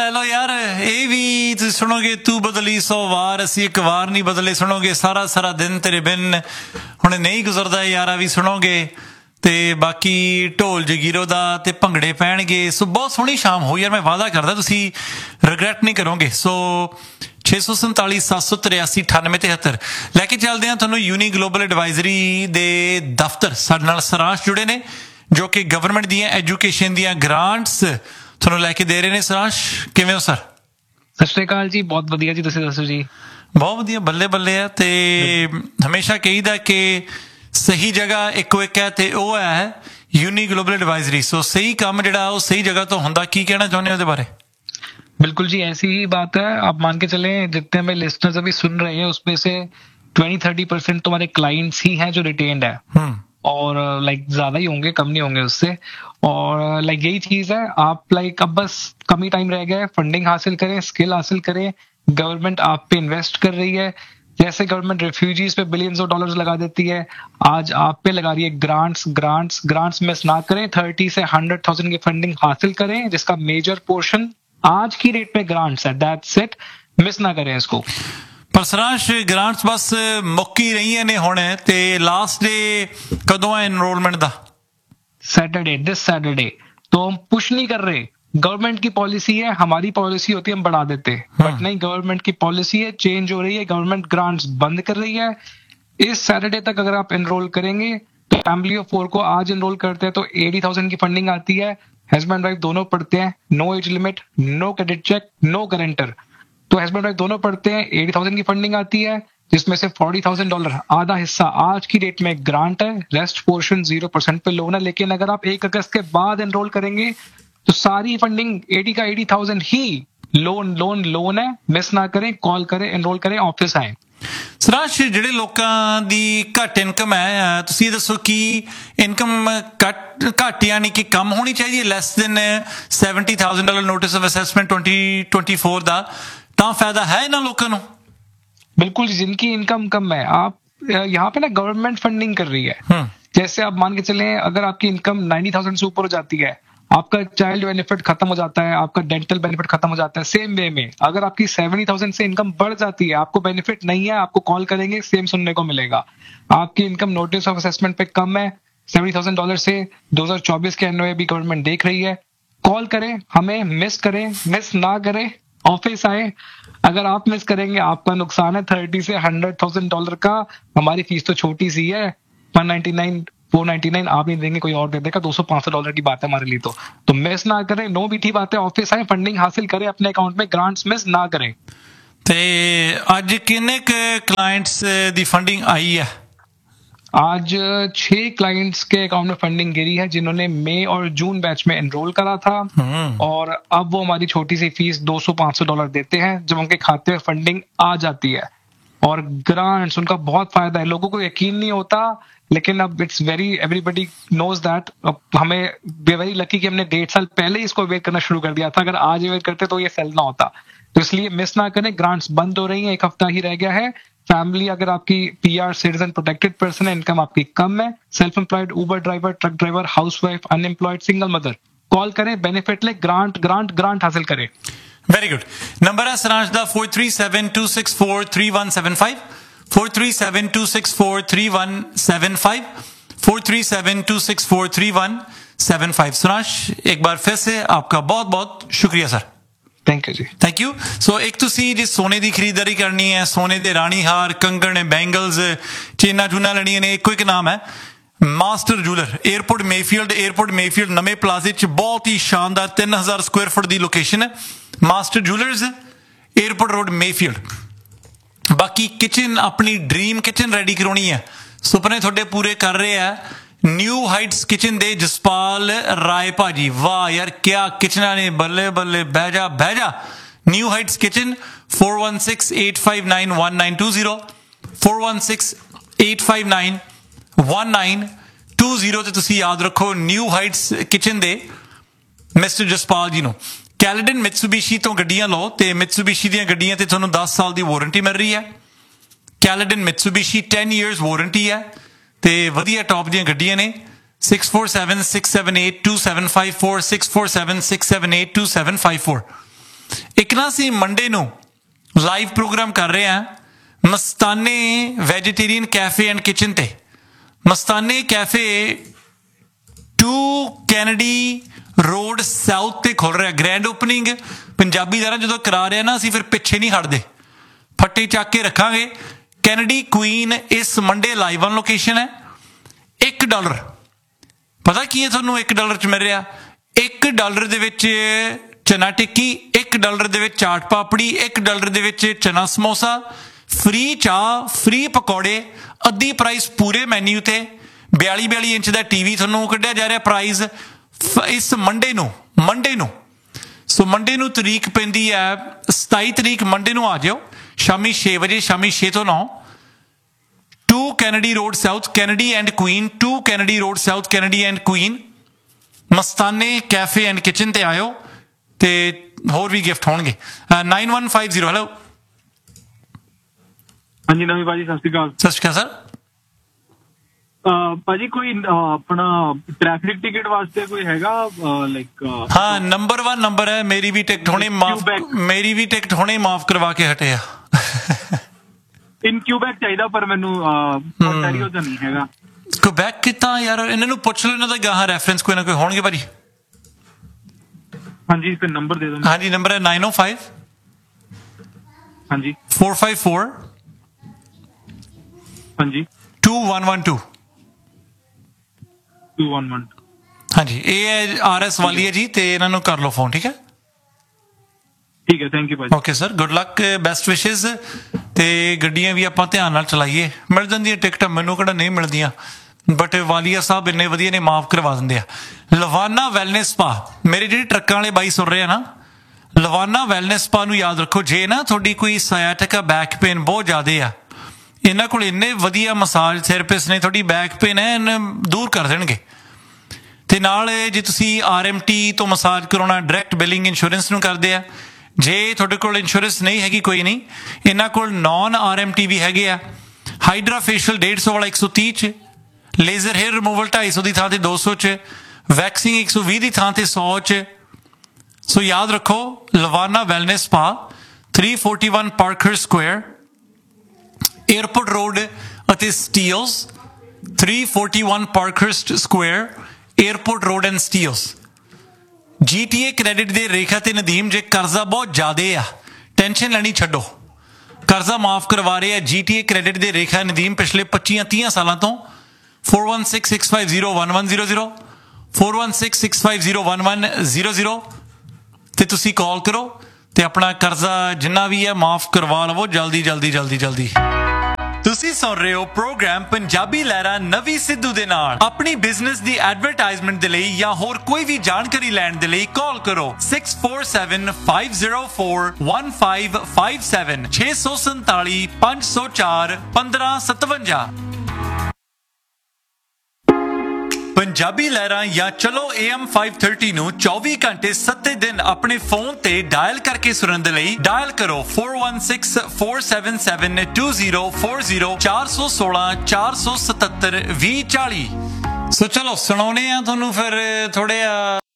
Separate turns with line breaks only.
लो यार ये भी तुम सुनोगे तू बदली 100 वार असी एक वार नहीं बदले सुनोगे सारा सारा दिन तेरे बिन हुण नहीं गुजरदा यारा भी सुनोगे ते बाकी ढोल जगीरो दा ते भंगड़े पैणगे सो बहुत सोहनी शाम हो यार मैं वादा करदा तुसी रिग्रेट नहीं करोगे सो 647 783 9873 लैके चलते हैं तुहानूं यूनी ग्लोबल एडवाइजरी दे दफ्तर साडे नाल सरांश जुड़े ने जो कि गवर्नमेंट दियां एजुकेशन दियां ग्रांट्स तुहानूं लैके दे रहे ने सरांश किवें हो सर
सत श्री अकाल जी बहुत वधिया जी तुसीं दसो जी
बहुत वधिया बल्ले बल्ले है ते हमेशा कहीदा कि सही जगह इको एक है ते वो है यूनी ग्लोबल एडवाइजरी सो सही काम जिहड़ा वो सही जगह तो हुंदा की कहना चाहुंदे हो इहदे बारे
बिल्कुल जी ऐसी ही बात है आप मान के चलें जितने हमें लिस्टनर्स अभी सुन रहे हैं उसमें से 20-30% तुम्हारे क्लाइंट्स ही हैं जो रिटेन्ड है और लाइक ज्यादा ही होंगे कम नहीं होंगे उससे और लाइक यही चीज है आप लाइक अब बस कम ही टाइम रह गया है फंडिंग हासिल करें स्किल हासिल करें गवर्नमेंट आप पे इन्वेस्ट कर रही है जैसे गवर्नमेंट रिफ्यूजीज पे बिलियंस ऑफ डॉलर्स लगा देती है आज आप पे लगा रही है ग्रांट्स मिस ना करें 30 से 100,000 की फंडिंग हासिल करें जिसका मेजर पोर्शन आज की रेट पे ग्रांट्स है दैट्स इट मिस ना करें इसको
पर सरांश ग्रांट्स बस मुक्की रही ने हुण ते लास्ट डे कदों है एनरोलमेंट दा
सैटरडे दिस सैटरडे तो हम पुश नहीं कर रहे गवर्नमेंट की पॉलिसी है हमारी पॉलिसी होती है हम बढ़ा देते बट नहीं गवर्नमेंट की पॉलिसी है चेंज हो रही है गवर्नमेंट ग्रांट्स बंद कर रही है इस सैटरडे तक अगर आप एनरोल करेंगे तो फैमिली ऑफ 4 को आज एनरोल करते हैं तो 80,000 की फंडिंग आती है हस्बैंड वाइफ दोनों पढ़ते हैं no age limit no credit check no guarantor तो हस्बैंड वाइफ दोनों पढ़ते हैं 80,000 की फंडिंग आती है जिसमें से $40,000 आधा हिस्सा आज की डेट में ग्रांट है रेस्ट पोर्शन 0% पे लोन है लेकिन अगर आप 1 अगस्त के बाद एनरोल करेंगे तो सारी फंडिंग 80,000 ही लोन है मिस ना करें कॉल करें एनरोल करें ऑफिस आए
सरांश ਜਿਹੜੇ ਲੋਕਾਂ ਦੀ ਘੱਟ ਇਨਕਮ ਹੈ ਤੁਸੀਂ ਇਹ ਦੱਸੋ ਕਿ ਇਨਕਮ ਘੱਟ ਯਾਨੀ ਕਿ ਕਮ ਹੋਣੀ ਚਾਹੀਦੀ ਹੈ less than $70,000 notice of assessment 2024 ਦਾ ਤਾਂ ਫਾਇਦਾ ਹੈ ਇਹਨਾਂ ਲੋਕਾਂ ਨੂੰ
बिल्कुल जिनकी इनकम कम है आप यहाँ पे ना गवर्नमेंट फंडिंग कर रही है जैसे आप मान के चलें अगर आपकी इनकम 90,000 से ऊपर हो जाती है आपका चाइल्ड बेनिफिट खत्म हो जाता है आपका डेंटल बेनिफिट खत्म हो जाता है सेम वे में अगर आपकी 70,000 से इनकम बढ़ जाती है आपको बेनिफिट नहीं है आपको कॉल करेंगे सेम सुनने को मिलेगा आपकी इनकम नोटिस ऑफ असेसमेंट पे कम है $70,000 से 2024 के एनओए भी गवर्नमेंट देख रही है कॉल करें हमें मिस ना करें ऑफिस आए अगर आप मिस करेंगे आपका नुकसान है 30 से $100,000 का हमारी फीस तो छोटी सी है 199 499 आप नहीं देंगे कोई और दे देगा $200-500 की बात है हमारे लिए तो मिस ना करें नो मीठी बातें ऑफिस आए फंडिंग हासिल करें अपने अकाउंट में ग्रांट्स मिस ना करें
ते आज किन्ने क्लाइंट्स दी फंडिंग आई है
आज 6 क्लाइंट्स के अकाउंट में फंडिंग गिरी है जिन्होंने मई और जून बैच में एनरोल करा था और अब वो हमारी छोटी सी फीस $200-500 देते हैं जब उनके खाते में फंडिंग आ जाती है और ग्रांट्स उनका बहुत फायदा है लोगों को यकीन नहीं होता लेकिन अब it's very everybody knows that हमें वेरी लकी कि हमने 1.5 साल पहले ही इसको वेट करना शुरू कर दिया था अगर आज वेट करते तो ये सेल ना होता तो इसलिए मिस ना करें ग्रांट्स बंद हो रही हैं 1 हफ्ता ही रह गया है फैमिली अगर आपकी PR सिटीजन प्रोटेक्टेड पर्सन है इनकम आपकी कम है self employed Uber driver truck driver housewife unemployed single mother call करें बेनिफिट ले ग्रांट हासिल करें
वेरी गुड नंबर है सरांश दा 4372643175 4372643175 4372643175 सरांश एक बार फिर से आपका बहुत बहुत शुक्रिया sir
thank you ji
thank you so एक तुसी जे सोने की खरीदारी करनी है सोने दे रानी हार कंगण बैंगल्स चेना चूना लेनियां ने इको एक नाम है मास्टर जूलर एयरपोर्ट मेफील्ड नवे प्लाजे च बहुत ही शानदार 3000 स्क्वायर फुट की लोकेशन है master jewellers airport road Mayfield बाकी किचन अपनी ड्रीम किचन रेडी करवानी है सुपने थोड़े पूरे कर रहे हैं न्यू हाइट्स किचन दे जसपाल राय भाजी वाह यार क्या किचना ने बल्ले बल्ले बह जा न्यू हाइट्स किचन 4168591920 4168591920 ਤੇ ਤੁਸੀਂ याद रखो न्यू हाइट्स किचन दे मिस्टर जसपाल जी ਨੂੰ कैलेडन मित्सुबिशी तो गड्डियां लो ते मित्सुबिशी ਦੀਆਂ ਗੱਡੀਆਂ ਤੇ ਤੁਹਾਨੂੰ 10 ਸਾਲ ਦੀ ਵਾਰੰਟੀ ਮਿਲ ਰਹੀ ਹੈ कैलेडन मित्सुबिशी 10 years वारंटी है ਤੇ ਵਧੀਆ ਟੌਪ ਦੀਆਂ ਗੱਡੀਆਂ ਨੇ 6476782754 6476782754 ਇੱਕ ਨਾ ਅਸੀਂ ਮੰਡੇ ਨੂੰ ਲਾਈਵ ਪ੍ਰੋਗਰਾਮ ਕਰ ਰਹੇ ਹਾਂ ਮਸਤਾਨੇ ਵੈਜੀਟੇਰੀਅਨ ਕੈਫੇ ਐਂਡ ਕਿਚਨ ਤੇ। ਮਸਤਾਨੇ ਕੈਫੇ 2 ਕੈਨੇਡੀ ਰੋਡ ਸਾਊਥ ਤੇ ਖੁੱਲ ਰਿਹਾ। ਗ੍ਰੈਂਡ ਓਪਨਿੰਗ ਪੰਜਾਬੀ ਦਾ ਜਦੋਂ ਕਰਾ ਰਿਹਾ ਨਾ ਅਸੀਂ ਫਿਰ ਪਿੱਛੇ ਨਹੀਂ ਹਟਦੇ, ਫੱਟੇ ਚੱਕ ਕੇ ਰੱਖਾਂਗੇ। ਕੈਨੇਡੀ ਕੁਈਨ ਇਸ ਮੰਡੇ ਲਾਈਵ ਔਨ ਲੋਕੇਸ਼ਨ ਹੈ। $1 ਪਤਾ ਕੀ ਹੈ ਤੁਹਾਨੂੰ $1 ਚ ਮਿਲ ਰਿਹਾ? $1 ਦੇ ਵਿੱਚ ਚਨਾ ਟਿੱਕੀ, $1 ਦੇ ਵਿੱਚ ਚਾਟ ਪਾਪੜੀ, $1 ਦੇ ਵਿੱਚ ਚਨਾ ਸਮੋਸਾ, ਫ੍ਰੀ ਚਾਹ, ਫ੍ਰੀ ਪਕੌੜੇ, ਅੱਧੀ ਪ੍ਰਾਈਸ ਪੂਰੇ ਮੈਨਿਊ ਤੇ। 42 ਇੰਚ ਦਾ TV ਤੁਹਾਨੂੰ ਕੱਢਿਆ ਜਾ ਰਿਹਾ ਪ੍ਰਾਈਜ਼ ਇਸ ਮੰਡੇ ਨੂੰ। ਸੋ ਮੰਡੇ ਨੂੰ ਤਰੀਕ ਪੈਂਦੀ ਹੈ 27 ਤਰੀਕ। ਮੰਡੇ ਨੂੰ ਆ ਜਾਓ ਸ਼ਾਮੀ 6 ਵਜੇ, ਸ਼ਾਮੀ 6 ਤੋਂ 9। 2 Kennedy road south, Kennedy and Queen, 2 Kennedy road south, Kennedy and Queen. Mastaney cafe and kitchen ਤੇ ਆਇਓ ਤੇ ਹੋਰ ਵੀ ਗਿਫਟ ਹੋਣਗੇ। 9150 ਹੈਲੋ।
ਹਾਂਜੀ ਨਵੀਂ ਭਾਜੀ, ਸਤਿ ਸ਼੍ਰੀ ਅਕਾਲ।
ਸਤਿ ਸ਼੍ਰੀ ਅਕਾਲ ਸਰ।
ਭਾਜੀ ਕੋਈ ਆਪਣਾ ਟ੍ਰੈਫਿਕ ਟਿਕਟ ਵਾਸਤੇ ਕੋਈ ਹੈਗਾ ਲਾਈਕ?
ਹਾਂ, ਨੰਬਰ 1 ਨੰਬਰ ਹੈ। ਮੇਰੀ ਵੀ ਟਿਕਟ ਹੁਣੇ ਮਾਫ ਕਰਵਾ ਕੇ ਹਟੇ ਆ।
ਇਨ ਕਿਊਬੈਕ ਚਾਹੀਦਾ ਪਰ ਮੈਨੂੰ ਓਨਟਾਰੀਓ ਦਾ ਨਹੀਂ ਹੈਗਾ।
ਕਿਊਬੈਕ ਕਿੱਦਾਂ ਯਾਰ? ਇਹਨਾਂ ਨੂੰ ਪੁੱਛ ਲਓ, ਇਹਨਾਂ ਦਾ ਗਾਹਾਂ ਰੈਫਰੈਂਸ ਕੋਈ ਨਾ ਕੋਈ ਹੋਣਗੇ ਭਾਜੀ।
ਹਾਂਜੀ ਫਿਰ ਨੰਬਰ ਦੇ ਦਿਓ।
ਹਾਂਜੀ ਨੰਬਰ ਹੈ 905
ਹਾਂਜੀ
454
ਹਾਂਜੀ
2112।
2112
ਹਾਂਜੀ ਇਹ ਹੈ RS ਵਾਲੀ ਹੈ ਜੀ, ਤੇ ਇਹਨਾਂ ਨੂੰ ਕਰ ਲਓ ਫੋਨ, ਠੀਕ ਹੈ?
ਠੀਕ ਹੈ, ਥੈਂਕ ਯੂ ਭਾਜੀ।
Okay sir, good luck, best ਵਿਸ਼ੇਜ਼। ਤੇ ਗੱਡੀਆਂ ਵੀ ਆਪਾਂ ਧਿਆਨ ਨਾਲ ਚਲਾਈਏ। ਮਿਲ ਜਾਂਦੀਆਂ ਟਿਕਟਾਂ, ਮੈਨੂੰ ਕਿਹੜਾ ਨਹੀਂ ਮਿਲਦੀਆਂ, ਬਟ ਵਾਲੀਆ ਸਾਹਿਬ ਇੰਨੇ ਵਧੀਆ ਨੇ, ਮਾਫ ਕਰਵਾ ਦਿੰਦੇ ਆ। ਲਵਾਨਾ ਵੈਲਨੈਸ ਸਪਾ, ਮੇਰੇ ਜਿਹੜੇ ਟਰੱਕਾਂ ਵਾਲੇ ਬਾਈ ਸੁਣ ਰਹੇ ਆ ਨਾ, ਲਵਾਨਾ ਵੈਲਨੈਸ ਸਪਾ ਨੂੰ ਯਾਦ ਰੱਖੋ। ਜੇ ਨਾ ਤੁਹਾਡੀ ਕੋਈ ਸਾਇਆਟਿਕਾ ਬੈਕ ਪੇਨ ਬਹੁਤ ਜ਼ਿਆਦਾ ਆ, ਇਹਨਾਂ ਕੋਲ ਇੰਨੇ ਵਧੀਆ ਮਸਾਜ ਥੈਰੇਪਿਸਟ ਨੇ, ਤੁਹਾਡੀ ਬੈਕ ਪੇਨ ਹੈ ਦੂਰ ਕਰ ਦੇਣਗੇ। ਤੇ ਨਾਲ ਜੇ ਤੁਸੀਂ RMT ਤੋਂ ਮਸਾਜ ਕਰਾਉਣਾ, ਡਾਇਰੈਕਟ ਬਿਲਿੰਗ ਇੰਸ਼ੋਰੈਂਸ ਨੂੰ ਕਰਦੇ ਆ। ਜੇ ਤੁਹਾਡੇ ਕੋਲ ਇੰਸ਼ੋਰੈਂਸ ਨਹੀਂ ਹੈਗੀ, ਕੋਈ ਨਹੀਂ, ਇਹਨਾਂ ਕੋਲ ਨੌਨ RMT ਵੀ ਹੈਗੇ ਆ। ਹਾਈਡਰਾ ਫੇਸ਼ੀਅਲ 150 ਵਾਲਾ 130 ਚ, ਲੇਜ਼ਰ ਹੇਅਰ ਰਿਮੂਵਲ 250 ਦੀ ਥਾਂ ਤੇ 200 ਚ, ਵੈਕਸਿੰਗ 120 ਦੀ ਥਾਂ ਤੇ 100 ਚ। ਸੋ ਯਾਦ ਰੱਖੋ, ਲਵਾਨਾ wellness spa 341 Parker Square, airport road ਅਤੇ Steeles. 341 ਪਾਰਕਹਰਸਟ Square, airport road and Steeles. GTA credit ਦੇ ਰੇਖਾ ਤੇ ਨਦੀਮ, ਜੇ ਕਰਜ਼ਾ ਬਹੁਤ ਜ਼ਿਆਦਾ ਆ, ਟੈਨਸ਼ਨ ਲੈਣੀ ਛੱਡੋ, ਕਰਜ਼ਾ ਮਾਫ ਕਰਵਾ ਰਹੇ ਆ GTA ਕ੍ਰੈਡਿਟ ਦੇ ਰੇਖਾ ਨਦੀਮ ਪਿਛਲੇ 25-30 ਸਾਲਾਂ ਤੋਂ। 4166501100 4166501100 ਤੇ ਤੁਸੀਂ ਕਾਲ ਕਰੋ ਤੇ ਆਪਣਾ ਕਰਜ਼ਾ ਜਿੰਨਾ ਵੀ ਹੈ ਮਾਫ ਕਰਵਾ ਲਵੋ ਜਲਦੀ। ਤੁਸੀਂ ਸੁਣ ਰਹੇ ਹੋ ਪ੍ਰੋਗਰਾਮ ਪੰਜਾਬੀ ਲਹਿਰਾ ਨਵੀ ਸਿੱਧੂ ਦੇ ਨਾਲ। ਆਪਣੀ ਬਿਜ਼ਨਸ ਦੀ ਐਡਵਰਟਾਈਜ਼ਮੈਂਟ ਦੇ ਲਈ ਜਾਂ ਹੋਰ ਕੋਈ ਵੀ ਜਾਣਕਾਰੀ ਲੈਣ ਦੇ ਲਈ ਕਾਲ ਕਰੋ 6475041557 647 504 1557। ਪੰਜਾਬੀ ਲਹਿਰਾਂ ਜਾਂ ਚਲੋ AM 530 ਨੂੰ 24 ਘੰਟੇ 7 ਦਿਨ ਆਪਣੇ ਫੋਨ ਤੇ ਡਾਇਲ ਕਰਕੇ ਸੁਣਨ ਦੇ ਲਈ ਡਾਇਲ ਕਰੋ 4164772040 416 477 2040। ਸੋ ਚਲੋ ਸੁਣਾਉਣੇ ਆ ਤੁਹਾਨੂੰ ਫਿਰ ਥੋੜੇ